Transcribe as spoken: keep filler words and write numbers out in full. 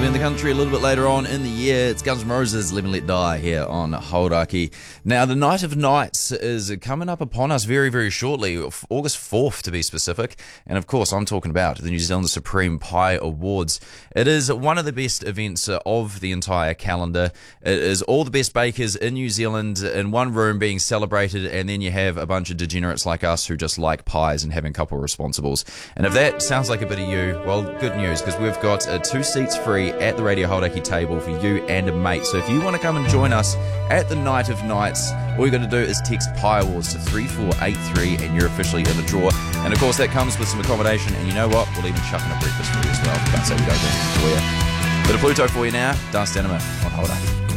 in the country a little bit later on in the year. It's Guns N' Roses, Live and Let Die here on Hauraki. Now, the Night of Nights is coming up upon us very, very shortly, August fourth to be specific. And of course, I'm talking about the New Zealand Supreme Pie Awards. It is one of the best events of the entire calendar. It is all the best bakers in New Zealand in one room being celebrated, and then you have a bunch of degenerates like us who just like pies and having a couple of responsibles. And if that sounds like a bit of you, well, good news, because we've got uh, two seats free at the Radio Hauraki table for you and a mate. So if you want to come and join us at the Night of Nights, all you got to do is text Pie Awards to three four eight three and you're officially in the draw. And of course that comes with some accommodation, and you know what, we'll even chuck in a breakfast for you as well. Can't say we don't do anything for you. Bit of Pluto for you now, Dance Cinema on Hauraki.